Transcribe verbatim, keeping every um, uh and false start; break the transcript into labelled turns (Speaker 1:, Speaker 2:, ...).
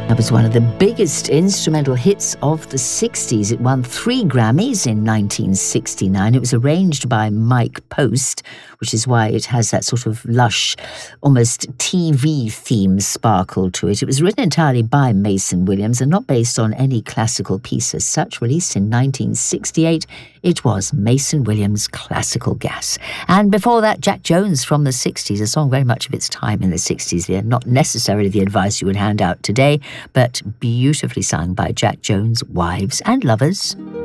Speaker 1: That was one of the biggest instrumental hits of the sixties. It won three Grammys in nineteen sixty-nine. It was arranged by Mike Post, which is why it has that sort of lush, almost T V theme sparkle to it. It was written entirely by Mason Williams and not based on any classical piece as such. Released in nineteen sixty-eight, it was Mason Williams' Classical Gas. And before that, Jack Jones from the sixties, a song very much of its time in the sixties there. Not necessarily the advice you would hand out today, but beautifully sung by Jack Jones' wives and lovers.